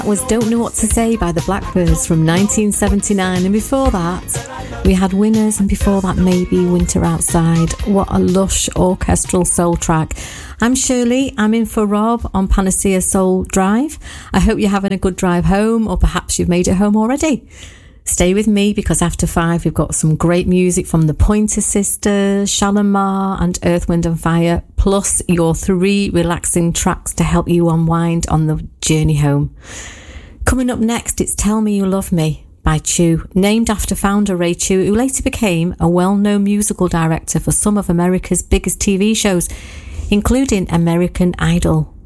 That was Don't Know What to Say by the Blackbirds from 1979, and before that we had Winners, and before that Maybe Winter Outside. What a lush orchestral soul track. I'm Shirley, I'm in for Rob on Panacea Soul Drive. I hope you're having a good drive home, or perhaps you've made it home already. Stay with me, because after 5 we've got some great music from the Pointer Sisters, Shalimar and Earth, Wind and Fire, plus your 3 relaxing tracks to help you unwind on the journey home. Coming up next, it's Tell Me You Love Me by Chew, named after founder Ray Chew, who later became a well-known musical director for some of America's biggest TV shows, including American Idol.